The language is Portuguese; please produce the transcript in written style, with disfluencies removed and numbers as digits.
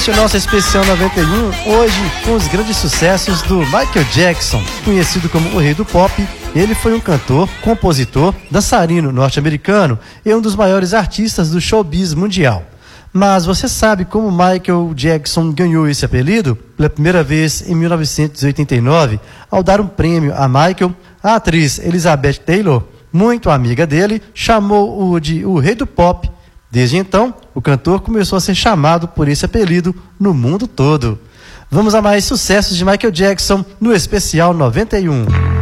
Nossa especial 91, hoje com os grandes sucessos do Michael Jackson, conhecido como o rei do pop. Ele foi um cantor, compositor, dançarino norte-americano e um dos maiores artistas do showbiz mundial. Mas você sabe como Michael Jackson ganhou esse apelido? Pela primeira vez em 1989, ao dar um prêmio a Michael, a atriz Elizabeth Taylor, muito amiga dele, chamou-o de o rei do pop. Desde então, o cantor começou a ser chamado por esse apelido no mundo todo. Vamos a mais sucessos de Michael Jackson no especial 91.